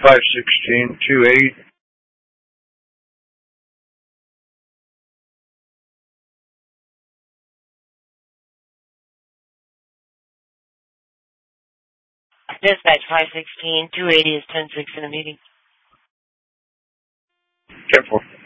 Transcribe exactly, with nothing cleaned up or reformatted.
five sixteen two eighty. Dispatch five sixteen two eighty is ten six in a meeting. Careful.